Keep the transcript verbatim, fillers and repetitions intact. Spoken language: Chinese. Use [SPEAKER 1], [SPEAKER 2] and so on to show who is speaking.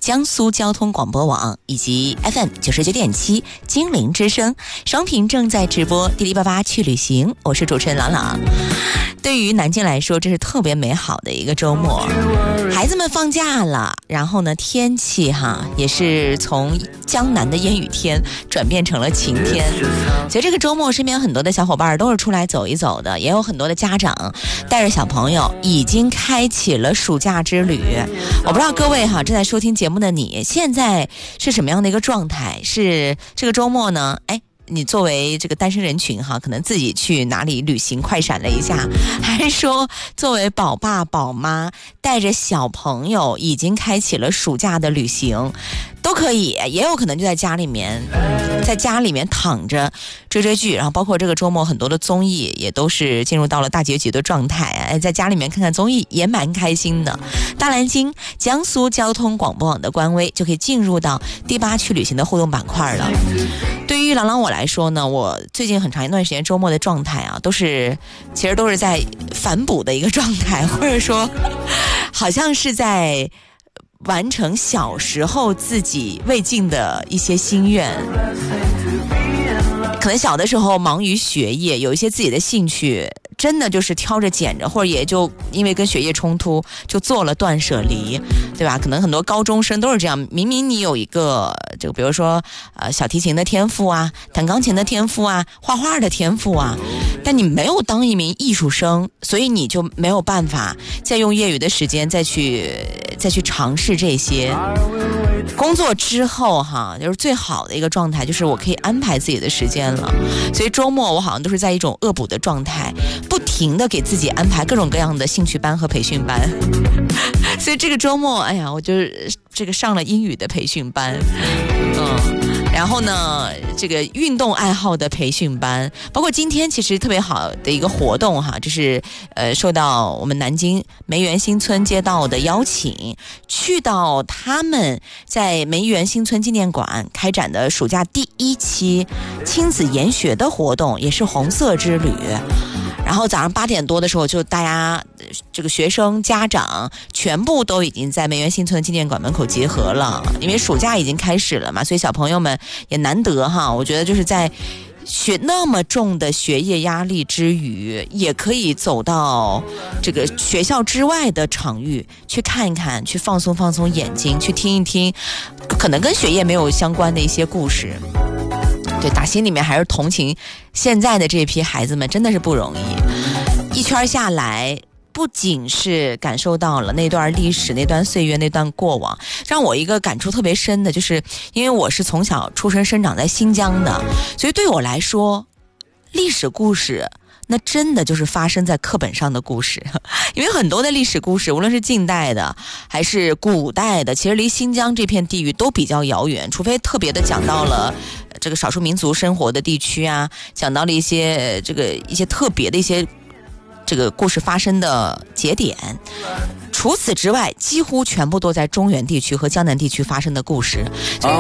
[SPEAKER 1] 江苏交通广播网以及 F M 九十九点七金陵之声双屏正在直播迪丽爸爸去旅行，我是主持人朗朗。对于南京来说，这是特别美好的一个周末，孩子们放假了，然后呢，天气哈也是从江南的烟雨天转变成了晴天，所以这个周末身边很多的小伙伴都是出来走一走的，也有很多的家长带着小朋友已经开启了暑假之旅。我不知道各位哈正在收听节目的你现在是什么样的一个状态，是这个周末呢，哎你作为这个单身人群哈，可能自己去哪里旅行快闪了一下，还是说作为宝爸宝妈带着小朋友已经开启了暑假的旅行，都可以，也有可能就在家里面在家里面躺着追追剧，然后包括这个周末很多的综艺也都是进入到了大结局的状态，哎，在家里面看看综艺也蛮开心的。大蓝鲸江苏交通广播网的官微就可以进入到第八去旅行的互动板块了。对于朗朗我来说呢，我最近很长一段时间周末的状态啊，都是其实都是在反哺的一个状态，或者说好像是在完成小时候自己未尽的一些心愿。可能小的时候忙于学业，有一些自己的兴趣真的就是挑着拣着，或者也就因为跟学业冲突就做了断舍离，对吧？可能很多高中生都是这样，明明你有一个这个比如说呃小提琴的天赋啊，弹钢琴的天赋啊，画画的天赋啊，但你没有当一名艺术生，所以你就没有办法再用业余的时间再去再去尝试这些。工作之后哈，就是最好的一个状态就是我可以安排自己的时间了，所以周末我好像都是在一种恶补的状态，不停的给自己安排各种各样的兴趣班和培训班。所以这个周末哎呀，我就是这个上了英语的培训班，嗯然后呢这个运动爱好的培训班，包括今天其实特别好的一个活动哈，就是呃受到我们南京梅园新村街道的邀请，去到他们在梅园新村纪念馆开展的暑假第一期亲子研学的活动，也是红色之旅。然后早上八点多的时候，就大家这个学生家长全部都已经在梅园新村纪念馆门口集合了，因为暑假已经开始了嘛，所以小朋友们也难得哈，我觉得就是在学那么重的学业压力之余，也可以走到这个学校之外的场域去看一看，去放松放松眼睛，去听一听可能跟学业没有相关的一些故事。对，打心里面还是同情现在的这批孩子们，真的是不容易。一圈下来，不仅是感受到了那段历史、那段岁月、那段过往，让我一个感触特别深的，就是因为我是从小出生生长在新疆的，所以对我来说，历史故事那真的就是发生在课本上的故事。因为很多的历史故事，无论是近代的还是古代的，其实离新疆这片地域都比较遥远，除非特别的讲到了这个少数民族生活的地区啊，讲到了一些这个一些特别的一些这个故事发生的节点，除此之外几乎全部都在中原地区和江南地区发生的故事。所以